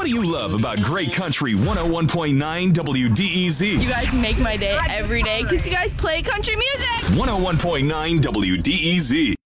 What do you love about Great Country 101.9 WDEZ? You guys make my day every day because you guys play country music. 101.9 WDEZ.